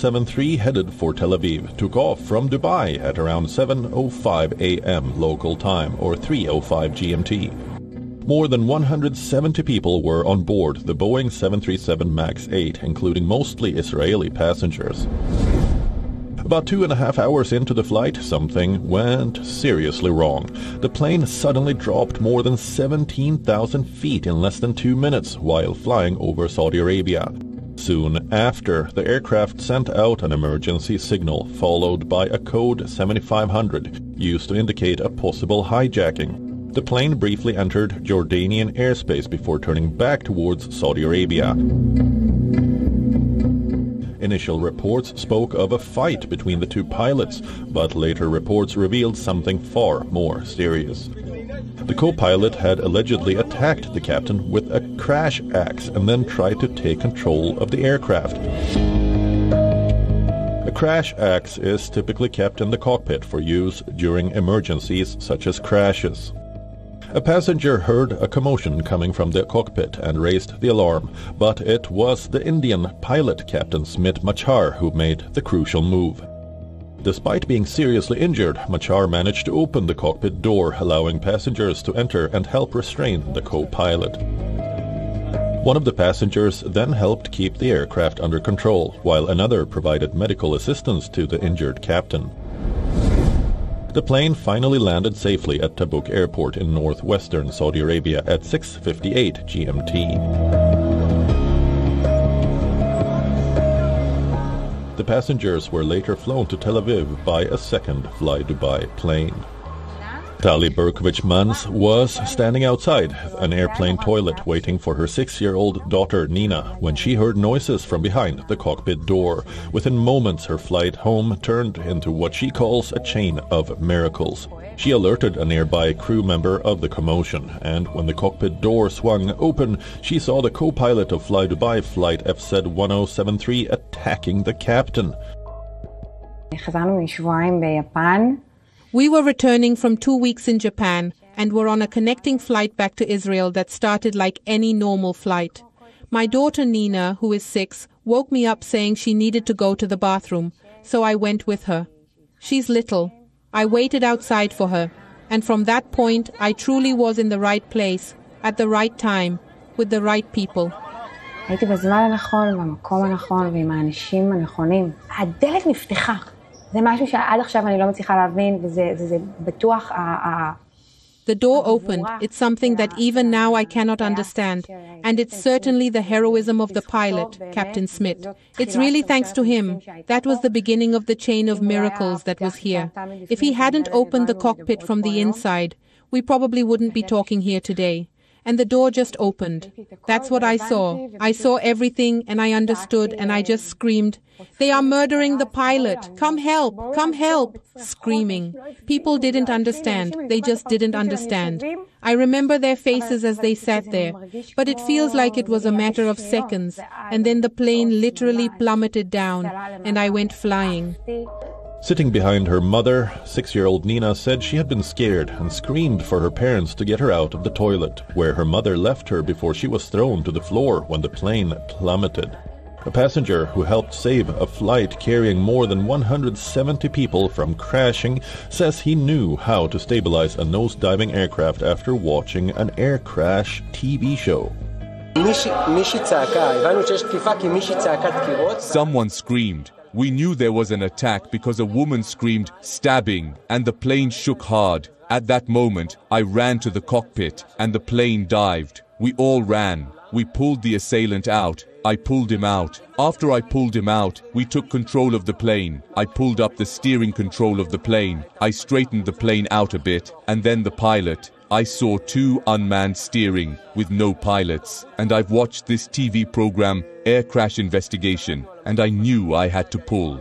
1073 headed for Tel Aviv took off from Dubai at around 7:05 a.m. local time, or 3:05 GMT. More than 170 people were on board the Boeing 737 MAX 8, including mostly Israeli passengers. About 2.5 hours into the flight, something went seriously wrong. The plane suddenly dropped more than 17,000 feet in less than 2 minutes while flying over Saudi Arabia. Soon after, the aircraft sent out an emergency signal, followed by a code 7500, used to indicate a possible hijacking. The plane briefly entered Jordanian airspace before turning back towards Saudi Arabia. Initial reports spoke of a fight between the two pilots, but later reports revealed something far more serious. The co-pilot had allegedly attacked the captain with a crash axe and then tried to take control of the aircraft. A crash axe is typically kept in the cockpit for use during emergencies such as crashes. A passenger heard a commotion coming from the cockpit and raised the alarm, but it was the Indian pilot, Captain Smit Machar, who made the crucial move. Despite being seriously injured, Machar managed to open the cockpit door, allowing passengers to enter and help restrain the co-pilot. One of the passengers then helped keep the aircraft under control, while another provided medical assistance to the injured captain. The plane finally landed safely at Tabuk Airport in northwestern Saudi Arabia at 6:58 GMT. The passengers were later flown to Tel Aviv by a second Fly Dubai plane. Tali Berkovich-Mans was standing outside an airplane toilet waiting for her 6-year-old daughter Nina when she heard noises from behind the cockpit door. Within moments, her flight home turned into what she calls a chain of miracles. She alerted a nearby crew member of the commotion, and when the cockpit door swung open, she saw the co-pilot of Fly Dubai flight FZ 1073 attacking the captain. We were returning from 2 weeks in Japan and were on a connecting flight back to Israel that started like any normal flight. My daughter Nina, who is 6, woke me up saying she needed to go to the bathroom, so I went with her. She's little. I waited outside for her, and from that point I truly was in the right place, at the right time, with the right people. הייתי בזמן הנכון, במקום הנכון ועם האנשים הנכונים. הדלת נפתחה. זה משהו שעד עכשיו אני לא מצליחה להבין, וזה בטוח The door opened. It's something that even now I cannot understand. And it's certainly the heroism of the pilot, Captain Smit. It's really thanks to him. That was the beginning of the chain of miracles that was here. If he hadn't opened the cockpit from the inside, we probably wouldn't be talking here today. And the door just opened. That's what I saw. I saw everything and I understood and I just screamed, "They are murdering the pilot! Come help! Come help!" Screaming. People didn't understand. They just didn't understand. I remember their faces as they sat there, but it feels like it was a matter of seconds, and then the plane literally plummeted down and I went flying. Sitting behind her mother, 6-year-old Nina said she had been scared and screamed for her parents to get her out of the toilet, where her mother left her before she was thrown to the floor when the plane plummeted. A passenger who helped save a flight carrying more than 170 people from crashing says he knew how to stabilize a nose-diving aircraft after watching an air crash TV show. Someone screamed. We knew there was an attack because a woman screamed, "Stabbing," and the plane shook hard. At that moment, I ran to the cockpit, and the plane dived. We all ran. We pulled the assailant out. I pulled him out. After I pulled him out, we took control of the plane. I pulled up the steering control of the plane. I straightened the plane out a bit, and then the pilot. I saw 2 unmanned steering with no pilots, and I've watched this TV program, Air Crash Investigation, and I knew I had to pull.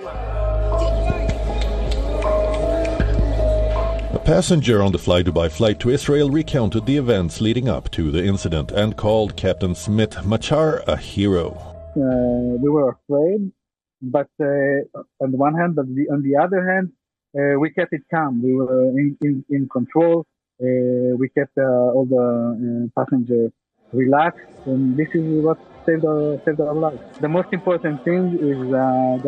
A passenger on the Fly Dubai flight to Israel recounted the events leading up to the incident and called Captain Smit Machar a hero. We were afraid, but on the one hand, but on the other hand, we kept it calm. We were in control. We kept all the passengers relaxed, and this is what saved our lives. The most important thing is